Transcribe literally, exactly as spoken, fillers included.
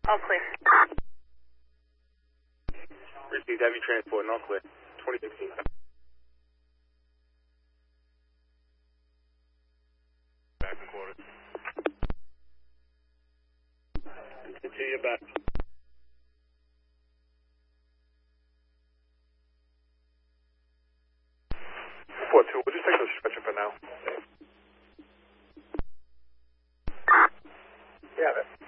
All clear. Received heavy transport, and all clear. twenty sixteen. Back and quarter. Continue back. four two, we'll just take the stretcher for now. Yeah,